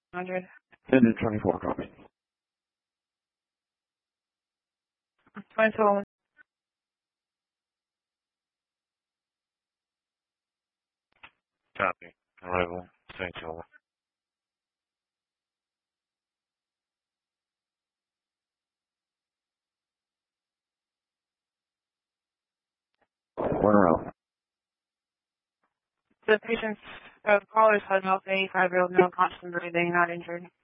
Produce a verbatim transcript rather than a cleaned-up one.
one hundred. Engine twenty-four, copy. twenty-two. Copy. Arrival. Saint Joel. One around. The patient's uh, caller's had health eighty-five year old male, constant breathing, not injured.